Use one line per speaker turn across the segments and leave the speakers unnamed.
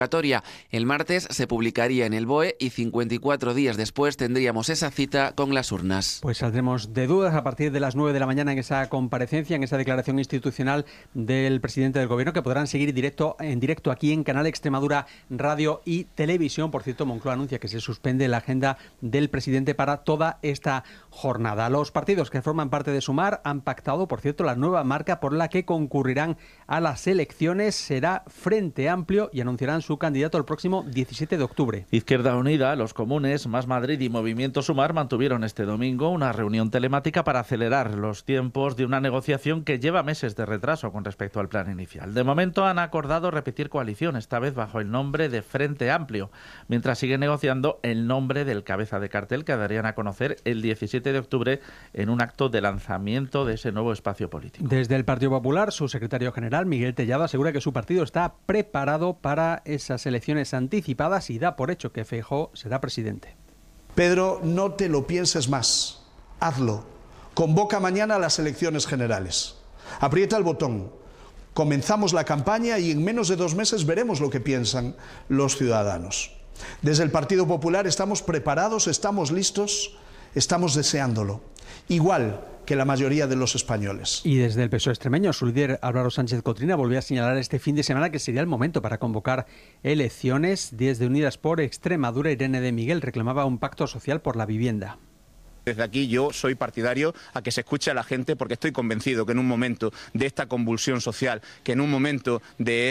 El martes se publicaría en el BOE y 54 días después tendríamos esa cita con las urnas.
Pues saldremos de dudas a partir de las 9 de la mañana en esa comparecencia, en esa declaración institucional del presidente del Gobierno, que podrán seguir en directo aquí en Canal Extremadura Radio y Televisión. Por cierto, Moncloa anuncia que se suspende la agenda del presidente para toda esta jornada. Los partidos que forman parte de Sumar han pactado, por cierto, la nueva marca por la que concurrirán a las elecciones. Será Frente Amplio y anunciarán su candidato el próximo 17 de octubre.
Izquierda Unida, Los Comunes, Más Madrid y Movimiento Sumar mantuvieron este domingo una reunión telemática para acelerar los tiempos de una negociación que lleva meses de retraso con respecto al plan inicial. De momento han acordado repetir coalición, esta vez bajo el nombre de Frente Amplio, mientras siguen negociando el nombre del cabeza de cartel que darían a conocer el 17 de octubre en un acto de lanzamiento de ese nuevo espacio político.
Desde el Partido Popular, su secretario general, Miguel Tellado, asegura que su partido está preparado para esas elecciones anticipadas y da por hecho que Feijóo será presidente.
Pedro, no te lo pienses más. Hazlo. Convoca mañana a las elecciones generales. Aprieta el botón. Comenzamos la campaña y en menos de 2 meses veremos lo que piensan los ciudadanos. Desde el Partido Popular estamos preparados, estamos listos, estamos deseándolo. Igual que la mayoría de los españoles.
Y desde el PSOE extremeño, su líder Álvaro Sánchez Cotrina volvió a señalar este fin de semana que sería el momento para convocar elecciones. Desde Unidas por Extremadura, Irene de Miguel reclamaba un pacto social por la vivienda.
Desde aquí yo soy partidario a que se escuche a la gente, porque estoy convencido que en un momento de esta convulsión social, que en un momento de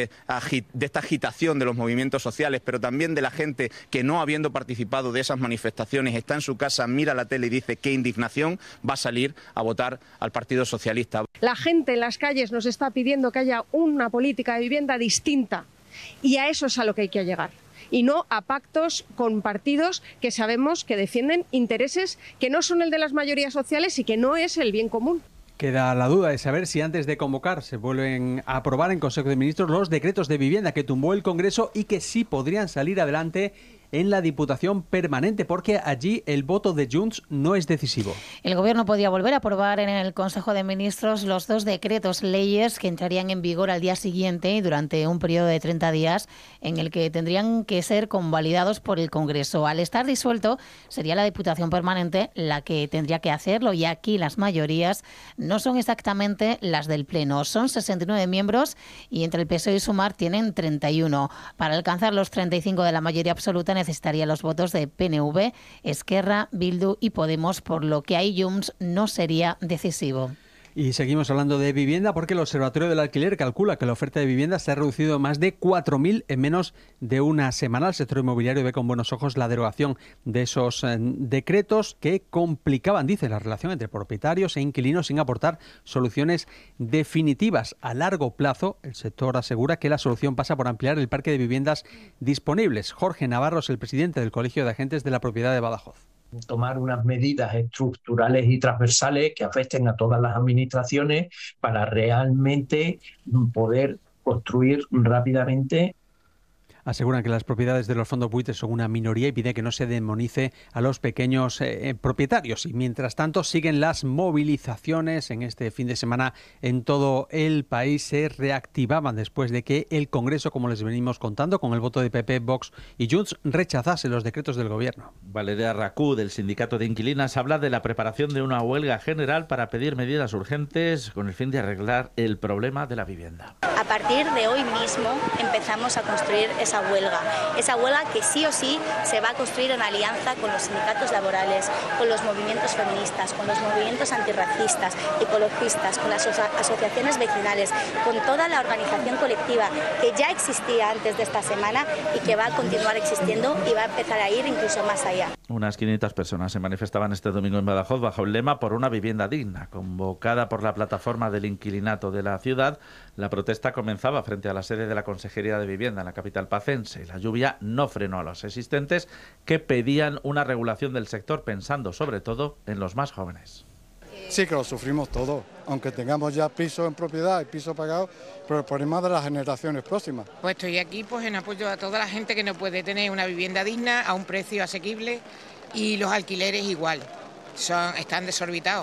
esta agitación de los movimientos sociales, pero también de la gente que no habiendo participado de esas manifestaciones está en su casa, mira la tele y dice qué indignación, va a salir a votar al Partido Socialista.
La gente en las calles nos está pidiendo que haya una política de vivienda distinta y a eso es a lo que hay que llegar. Y no a pactos con partidos que sabemos que defienden intereses que no son el de las mayorías sociales y que no es el bien común.
Queda la duda de saber si antes de convocar se vuelven a aprobar en Consejo de Ministros los decretos de vivienda que tumbó el Congreso y que sí podrían salir adelante en la Diputación Permanente, porque allí el voto de Junts no es decisivo.
El Gobierno podía volver a aprobar en el Consejo de Ministros los 2 decretos leyes que entrarían en vigor al día siguiente y durante un periodo de 30 días en el que tendrían que ser convalidados por el Congreso. Al estar disuelto, sería la Diputación Permanente la que tendría que hacerlo, y aquí las mayorías no son exactamente las del Pleno. Son 69 miembros y entre el PSOE y Sumar tienen 31. Para alcanzar los 35 de la mayoría absoluta necesitaría los votos de PNV, Esquerra, Bildu y Podemos, por lo que ahí Junts no sería decisivo.
Y seguimos hablando de vivienda porque el Observatorio del Alquiler calcula que la oferta de vivienda se ha reducido más de 4.000 en menos de una semana. El sector inmobiliario ve con buenos ojos la derogación de esos decretos que complicaban, dice, la relación entre propietarios e inquilinos sin aportar soluciones definitivas. A largo plazo, el sector asegura que la solución pasa por ampliar el parque de viviendas disponibles. Jorge Navarro es el presidente del Colegio de Agentes de la Propiedad de Badajoz.
Tomar unas medidas estructurales y transversales que afecten a todas las administraciones para realmente poder construir rápidamente.
Aseguran que las propiedades de los fondos buitres son una minoría y pide que no se demonice a los pequeños propietarios. Y mientras tanto siguen las movilizaciones en este fin de semana en todo el país. Se reactivaban después de que el Congreso, como les venimos contando, con el voto de PP, Vox y Junts, rechazase los decretos del Gobierno.
Valeria Racú, del Sindicato de Inquilinas, habla de la preparación de una huelga general para pedir medidas urgentes con el fin de arreglar el problema de la vivienda.
A partir de hoy mismo empezamos a construir esa huelga que sí o sí se va a construir en alianza con los sindicatos laborales, con los movimientos feministas, con los movimientos antirracistas, ecologistas, con las asociaciones vecinales, con toda la organización colectiva que ya existía antes de esta semana y que va a continuar existiendo y va a empezar a ir incluso más allá.
Unas 500 personas se manifestaban este domingo en Badajoz bajo el lema Por una vivienda digna. Convocada por la plataforma del inquilinato de la ciudad, la protesta comenzaba frente a la sede de la Consejería de Vivienda en la capital pacense. La lluvia no frenó a los asistentes, que pedían una regulación del sector pensando sobre todo en los más jóvenes.
Sí que lo sufrimos todo, aunque tengamos ya piso en propiedad y piso pagado, pero el problema de las generaciones próximas.
Pues estoy aquí en apoyo a toda la gente que no puede tener una vivienda digna a un precio asequible, y los alquileres igual, están desorbitados.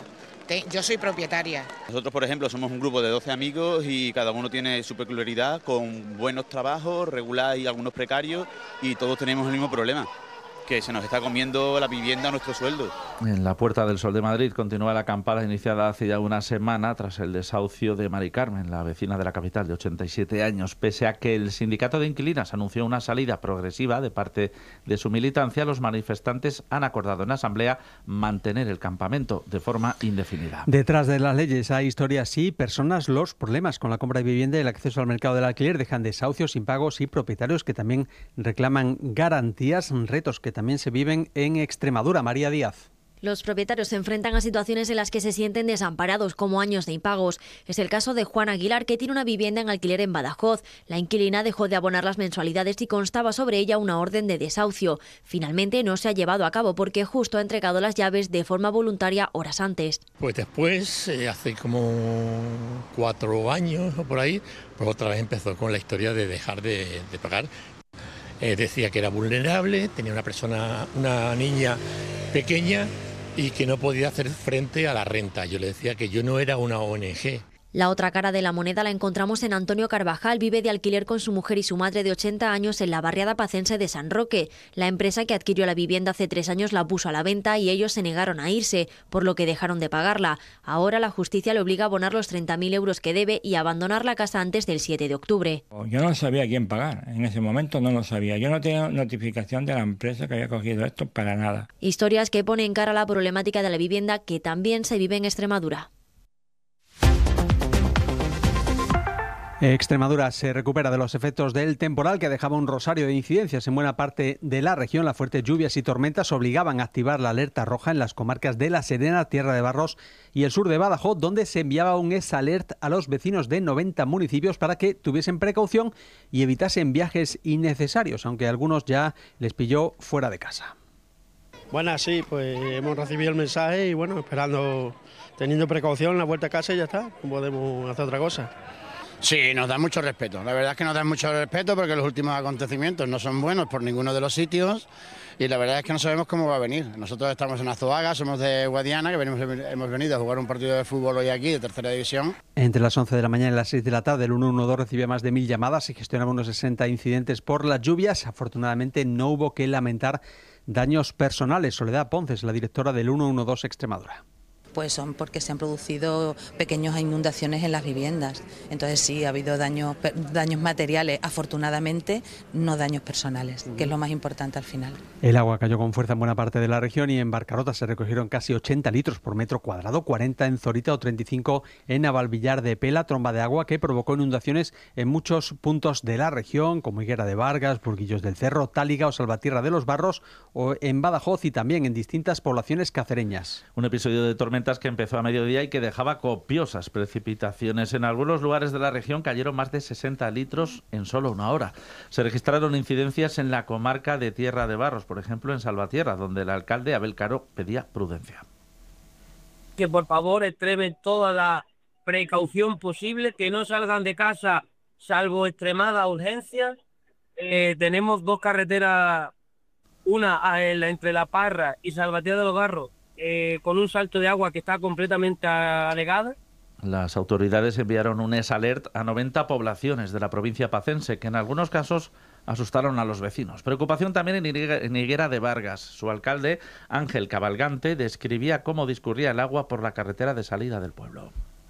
Yo soy propietaria.
Nosotros, por ejemplo, somos un grupo de 12 amigos y cada uno tiene su peculiaridad, con buenos trabajos, regular y algunos precarios, y todos tenemos el mismo problema, que se nos está comiendo la vivienda a nuestro sueldo.
En la Puerta del Sol de Madrid continúa la acampada iniciada hace ya una semana tras el desahucio de Mari Carmen, la vecina de la capital de 87 años. Pese a que el sindicato de inquilinas anunció una salida progresiva de parte de su militancia, los manifestantes han acordado en asamblea mantener el campamento de forma indefinida.
Detrás de las leyes hay historias y personas. Los problemas con la compra de vivienda y el acceso al mercado del alquiler dejan desahucios, impagos y propietarios que también reclaman garantías, retos que también se viven en Extremadura. María Díaz.
Los propietarios se enfrentan a situaciones en las que se sienten desamparados, como años de impagos. Es el caso de Juan Aguilar, que tiene una vivienda en alquiler en Badajoz. La inquilina dejó de abonar las mensualidades y constaba sobre ella una orden de desahucio. Finalmente no se ha llevado a cabo porque justo ha entregado las llaves de forma voluntaria horas antes.
Pues después, hace como 4 años o por ahí, pues otra vez empezó con la historia de dejar de pagar. Decía que era vulnerable, tenía una niña pequeña y que no podía hacer frente a la renta. Yo le decía que yo no era una ONG.
La otra cara de la moneda la encontramos en Antonio Carvajal. Vive de alquiler con su mujer y su madre de 80 años en la barriada pacense de San Roque. La empresa que adquirió la vivienda hace 3 años la puso a la venta y ellos se negaron a irse, por lo que dejaron de pagarla. Ahora la justicia le obliga a abonar los 30.000 euros que debe y a abandonar la casa antes del 7 de octubre.
Yo no sabía quién pagar, en ese momento no lo sabía. Yo no tenía notificación de la empresa que había cogido esto para nada.
Historias que ponen en cara la problemática de la vivienda que también se vive en Extremadura.
Extremadura se recupera de los efectos del temporal que dejaba un rosario de incidencias en buena parte de la región. Las fuertes lluvias y tormentas obligaban a activar la alerta roja en las comarcas de La Serena, Tierra de Barros y el sur de Badajoz, donde se enviaba un ESALERT a los vecinos de 90 municipios para que tuviesen precaución y evitasen viajes innecesarios, aunque a algunos ya les pilló fuera de casa.
Bueno, sí, pues hemos recibido el mensaje y bueno, esperando, teniendo precaución, la vuelta a casa y ya está, no podemos hacer otra cosa.
Sí, nos da mucho respeto. La verdad es que nos da mucho respeto porque los últimos acontecimientos no son buenos por ninguno de los sitios y la verdad es que no sabemos cómo va a venir. Nosotros estamos en Azuaga, somos de Guadiana, que hemos venido a jugar un partido de fútbol hoy aquí de tercera división.
Entre las 11 de la mañana y las 6 de la tarde, el 112 recibía más de 1000 llamadas y gestionaba unos 60 incidentes por las lluvias. Afortunadamente no hubo que lamentar daños personales. Soledad Ponces, la directora del 112 Extremadura.
Pues son porque se han producido pequeñas inundaciones en las viviendas. Entonces sí, ha habido daños materiales, afortunadamente no daños personales, que es lo más importante al final.
El agua cayó con fuerza en buena parte de la región y en Barcarota se recogieron casi 80 litros por metro cuadrado, 40 en Zorita o 35 en Navalvillar de Pela, tromba de agua que provocó inundaciones en muchos puntos de la región, como Higuera de Vargas, Burguillos del Cerro, Táliga o Salvatierra de los Barros, o en Badajoz y también en distintas poblaciones cacereñas.
Un episodio de tormenta que empezó a mediodía y que dejaba copiosas precipitaciones. En algunos lugares de la región cayeron más de 60 litros en solo una hora. Se registraron incidencias en la comarca de Tierra de Barros, por ejemplo en Salvatierra, donde el alcalde Abel Caro pedía prudencia.
Que por favor extremen toda la precaución posible, que no salgan de casa salvo extremada urgencia. Tenemos 2 carreteras, una entre La Parra y Salvatierra de los Barros, con un salto de agua que está completamente anegada.
Las autoridades enviaron un ESALERT a 90 poblaciones de la provincia pacense, que en algunos casos asustaron a los vecinos. Preocupación también en Higuera de Vargas. Su alcalde, Ángel Cabalgante, describía cómo discurría el agua por la carretera de salida del pueblo.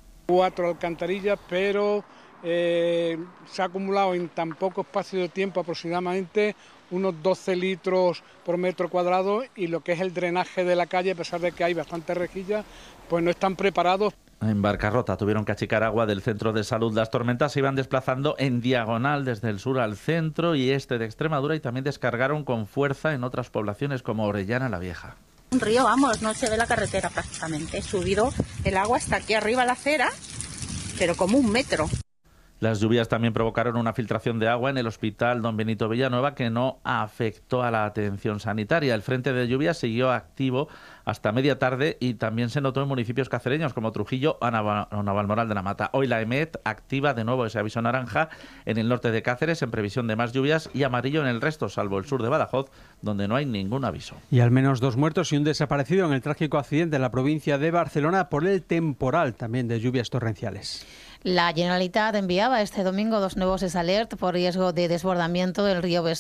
4 alcantarillas, pero se ha acumulado en tan poco espacio de tiempo aproximadamente unos 12 litros por metro cuadrado y lo que es el drenaje de la calle, a pesar de que hay bastantes rejillas, pues no están preparados.
En Barcarrota tuvieron que achicar agua del centro de salud. Las tormentas se iban desplazando en diagonal desde el sur al centro y este de Extremadura y también descargaron con fuerza en otras poblaciones como Orellana la Vieja.
Un río, vamos, no se ve la carretera prácticamente. He subido el agua hasta aquí arriba a la acera, pero como 1 metro.
Las lluvias también provocaron una filtración de agua en el hospital Don Benito Villanueva que no afectó a la atención sanitaria. El frente de lluvia siguió activo hasta media tarde y también se notó en municipios cacereños como Trujillo o Navalmoral de la Mata. Hoy la EMET activa de nuevo ese aviso naranja en el norte de Cáceres en previsión de más lluvias y amarillo en el resto, salvo el sur de Badajoz, donde no hay ningún aviso.
Y al menos 2 muertos y un desaparecido en el trágico accidente en la provincia de Barcelona por el temporal también de lluvias torrenciales.
La Generalitat enviaba este domingo 2 nuevos alert por riesgo de desbordamiento del río Besós